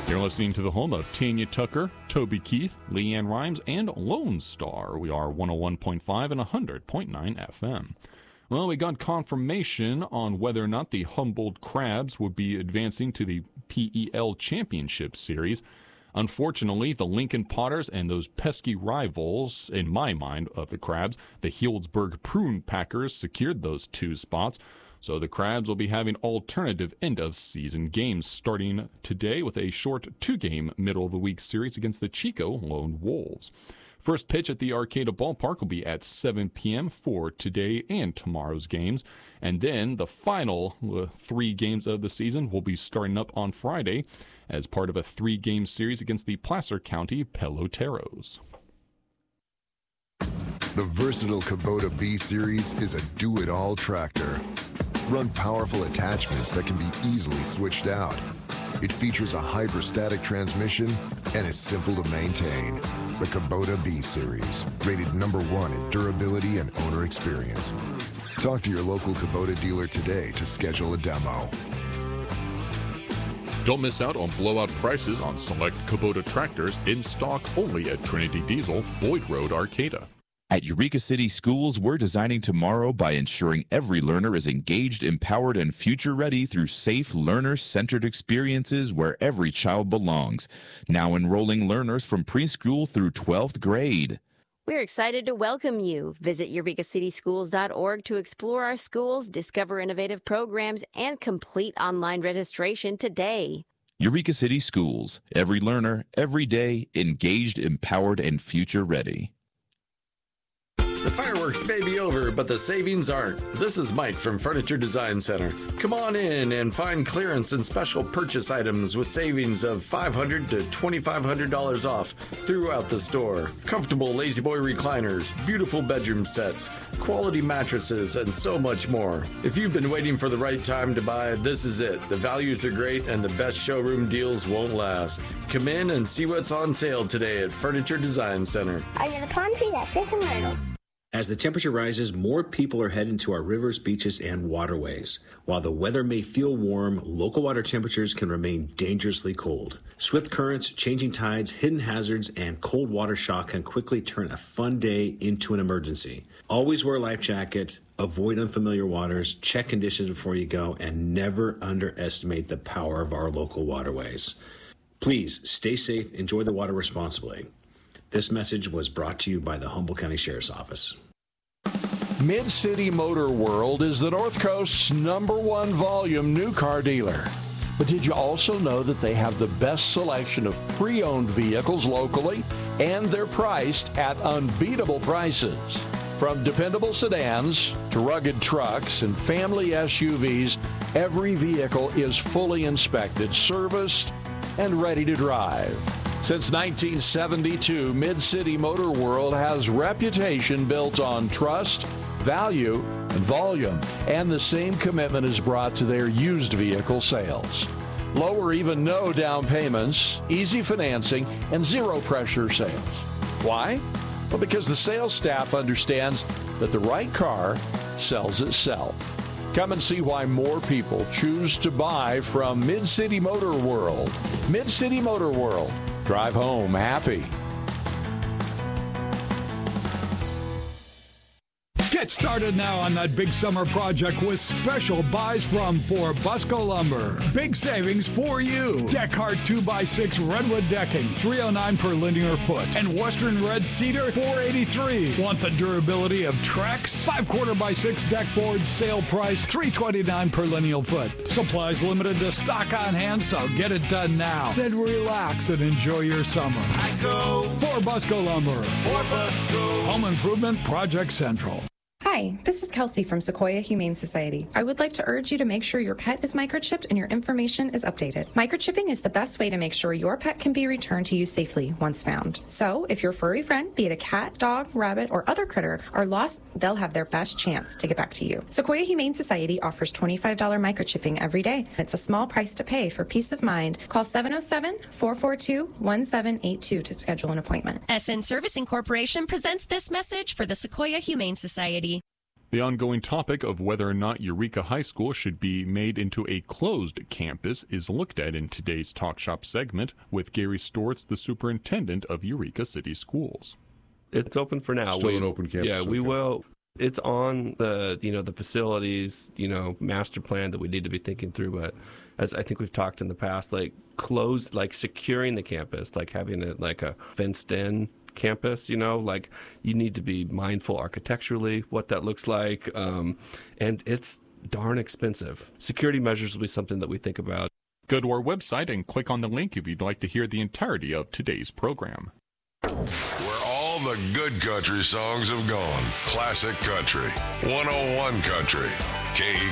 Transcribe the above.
You're listening to the home of Tanya Tucker, Toby Keith, Leanne Rhymes, and Lone Star. We are 101.5 and 100.9 FM. Well, we got confirmation on whether or not the Humboldt Crabs would be advancing to the PEL Championship Series. Unfortunately, the Lincoln Potters and those pesky rivals, in my mind, of the Crabs, the Healdsburg Prune Packers, secured those two spots. So the Crabs will be having alternative end-of-season games starting today with a short two-game middle-of-the-week series against the Chico Lone Wolves. First pitch at the Arcata Ballpark will be at 7 p.m. for today and tomorrow's games. And then the final 3 games of the season will be starting up on Friday as part of a 3-game series against the Placer County Peloteros. The versatile Kubota B-Series is a do-it-all tractor. Run powerful attachments that can be easily switched out. It features a hydrostatic transmission and is simple to maintain. The Kubota B-Series, rated #1 in durability and owner experience. Talk to your local Kubota dealer today to schedule a demo. Don't miss out on blowout prices on select Kubota tractors in stock only at Trinity Diesel, Boyd Road, Arcata. At Eureka City Schools, we're designing tomorrow by ensuring every learner is engaged, empowered, and future-ready through safe, learner-centered experiences where every child belongs. Now enrolling learners from preschool through 12th grade. We're excited to welcome you. Visit EurekaCitySchools.org to explore our schools, discover innovative programs, and complete online registration today. Eureka City Schools. Every learner, every day, engaged, empowered, and future-ready. The fireworks may be over, but the savings aren't. This is Mike from Furniture Design Center. Come on in and find clearance and special purchase items with savings of $500 to $2,500 off throughout the store. Comfortable La-Z-Boy recliners, beautiful bedroom sets, quality mattresses, and so much more. If you've been waiting for the right time to buy, this is it. The values are great and the best showroom deals won't last. Come in and see what's on sale today at Furniture Design Center. Under the palm trees at Fish and Myrtle. As the temperature rises, more people are heading to our rivers, beaches, and waterways. While the weather may feel warm, local water temperatures can remain dangerously cold. Swift currents, changing tides, hidden hazards, and cold water shock can quickly turn a fun day into an emergency. Always wear a life jacket, avoid unfamiliar waters, check conditions before you go, and never underestimate the power of our local waterways. Please stay safe, enjoy the water responsibly. This message was brought to you by the Humboldt County Sheriff's Office. Mid-City Motor World is the North Coast's #1 volume new car dealer. But did you also know that they have the best selection of pre-owned vehicles locally, and they're priced at unbeatable prices? From dependable sedans to rugged trucks and family SUVs, every vehicle is fully inspected, serviced, and ready to drive. Since 1972, Mid-City Motor World has reputation built on trust, value, and volume, and the same commitment is brought to their used vehicle sales. Low or even no down payments, easy financing, and zero pressure sales. Why? Well, because the sales staff understands that the right car sells itself. Come and see why more people choose to buy from Mid-City Motor World. Mid-City Motor World. Drive home happy. Get started now on that big summer project with special buys from Busco Lumber. Big savings for you. Deckhart 2x6 redwood decking, $309 per linear foot. And Western red cedar, $483. Want the durability of Trex? 5/4x6 deck boards, sale price, $329 per lineal foot. Supplies limited to stock on hand, so get it done now. Then relax and enjoy your summer. I go for Busco Lumber. For Busco. Home Improvement Project Central. Hi, this is Kelsey from Sequoia Humane Society. I would like to urge you to make sure your pet is microchipped and your information is updated. Microchipping is the best way to make sure your pet can be returned to you safely once found. So, if your furry friend, be it a cat, dog, rabbit, or other critter, are lost, they'll have their best chance to get back to you. Sequoia Humane Society offers $25 microchipping every day. It's a small price to pay for peace of mind. Call 707-442-1782 to schedule an appointment. SN Service Incorporation presents this message for the Sequoia Humane Society. The ongoing topic of whether or not Eureka High School should be made into a closed campus is looked at in today's Talk Shop segment with Gary Stortz, the superintendent of Eureka City Schools. It's open for now. Still an open campus. Yeah, we will. It's on the facilities, master plan that we need to be thinking through. But as I think we've talked in the past, securing the campus, like having it like a fenced-in campus, you need to be mindful architecturally what that looks like, and it's darn expensive. Security measures will be something that we think about. Go to our website and click on the link if you'd like to hear the entirety of today's program. Where all the good country songs have gone. Classic Country. 101 Country.